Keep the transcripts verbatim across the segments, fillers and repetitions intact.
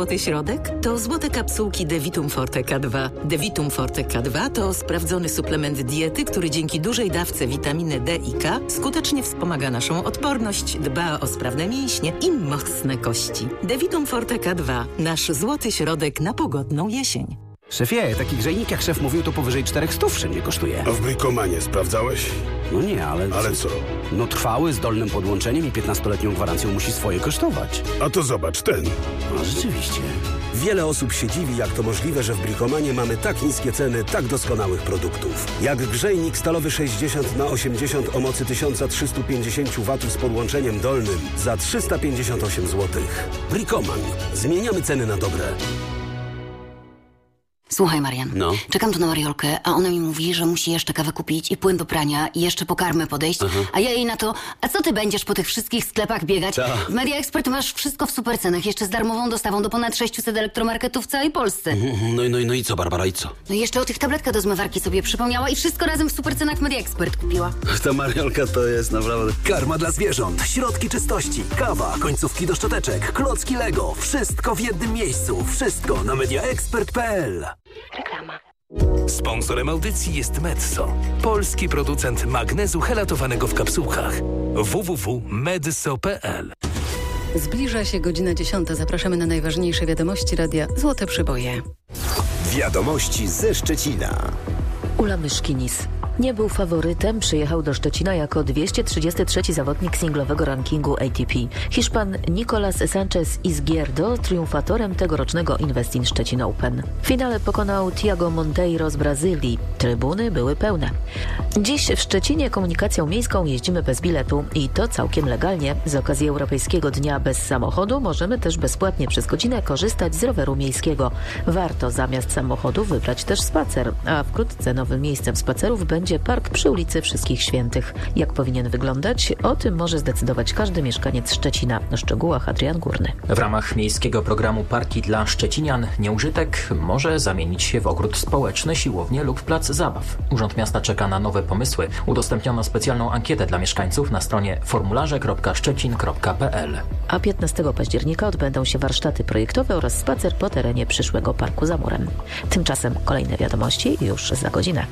złoty środek? To złote kapsułki Devitum Forte K dwa. Devitum Forte K dwa to sprawdzony suplement diety, który dzięki dużej dawce witaminy D i K skutecznie wspomaga naszą odporność, dba o sprawne mięśnie i mocne kości. Devitum Forte K dwa. Nasz złoty środek na pogodną jesień. Szefie, taki grzejnik jak szef mówił, to powyżej czterech stów wszędzie kosztuje. A w Bricomanie sprawdzałeś? No nie, ale... Ale co? No trwały, z dolnym podłączeniem i piętnastoletnią gwarancją musi swoje kosztować. A to zobacz, ten. No rzeczywiście. Wiele osób się dziwi, jak to możliwe, że w Bricomanie mamy tak niskie ceny tak doskonałych produktów. Jak grzejnik stalowy sześćdziesiąt na osiemdziesiąt o mocy tysiąc trzysta pięćdziesiąt watów z podłączeniem dolnym za trzysta pięćdziesiąt osiem złotych. Bricoman. Zmieniamy ceny na dobre. Słuchaj, Marian, no. Czekam tu na Mariolkę, a ona mi mówi, że musi jeszcze kawę kupić i płyn do prania i jeszcze po karmę podejść, Aha. a ja jej na to, a co ty będziesz po tych wszystkich sklepach biegać? Ta. W Media Expert masz wszystko w supercenach, jeszcze z darmową dostawą do ponad sześciuset elektromarketów w całej Polsce. No, no, no i co, Barbara, i co? No i jeszcze o tych tabletkach do zmywarki sobie przypomniała i wszystko razem w supercenach Media Expert kupiła. Ta Mariolka to jest naprawdę... Karma dla zwierząt, środki czystości, kawa, końcówki do szczoteczek, klocki Lego. Wszystko w jednym miejscu. Wszystko na mediaexpert kropka p l. Reklama. Sponsorem audycji jest Medso, polski producent magnezu helatowanego w kapsułkach. w w w kropka medso kropka p l. Zbliża się godzina dziesiąta. Zapraszamy na najważniejsze wiadomości radia Złote Przyboje. Wiadomości ze Szczecina. Ula Myszkinis nie był faworytem, przyjechał do Szczecina jako dwieście trzydziesty trzeci zawodnik singlowego rankingu A T P. Hiszpan Nicolas Sanchez Izquierdo triumfatorem tegorocznego Investin Szczecin Open. W finale pokonał Thiago Monteiro z Brazylii. Trybuny były pełne. Dziś w Szczecinie komunikacją miejską jeździmy bez biletu i to całkiem legalnie. Z okazji Europejskiego Dnia Bez Samochodu możemy też bezpłatnie przez godzinę korzystać z roweru miejskiego. Warto zamiast samochodu wybrać też spacer, a wkrótce nowym miejscem spacerów będzie park przy ulicy Wszystkich Świętych. Jak powinien wyglądać? O tym może zdecydować każdy mieszkaniec Szczecina. O szczegółach Adrian Górny. W ramach miejskiego programu Parki dla Szczecinian nieużytek może zamienić się w ogród społeczny, siłownię lub plac zabaw. Urząd Miasta czeka na nowe pomysły. Udostępniono specjalną ankietę dla mieszkańców na stronie formularze kropka szczecin kropka p l. A piętnastego października odbędą się warsztaty projektowe oraz spacer po terenie przyszłego parku za murem. Tymczasem kolejne wiadomości już za godzinę.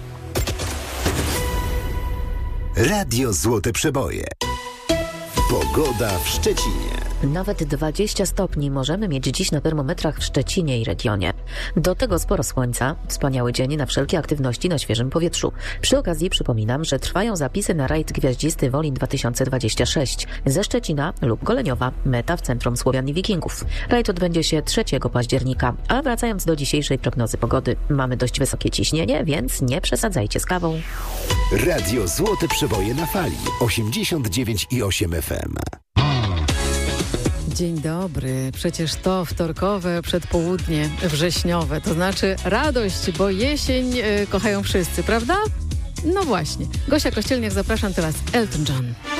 Radio Złote Przeboje. Pogoda w Szczecinie. Nawet dwadzieścia stopni możemy mieć dziś na termometrach w Szczecinie i regionie. Do tego sporo słońca, wspaniały dzień na wszelkie aktywności na świeżym powietrzu. Przy okazji przypominam, że trwają zapisy na rajd gwiaździsty Wolin dwa tysiące dwadzieścia sześć ze Szczecina lub Goleniowa, meta w Centrum Słowian i Wikingów. Rajd odbędzie się trzeciego października, a wracając do dzisiejszej prognozy pogody, mamy dość wysokie ciśnienie, więc nie przesadzajcie z kawą. Radio Złote Przeboje na fali osiemdziesiąt dziewięć i osiem F M. Dzień dobry. Przecież to wtorkowe przedpołudnie wrześniowe, to znaczy radość, bo jesień y, kochają wszyscy, prawda? No właśnie. Gosia Kościelniak, zapraszam teraz Elton John.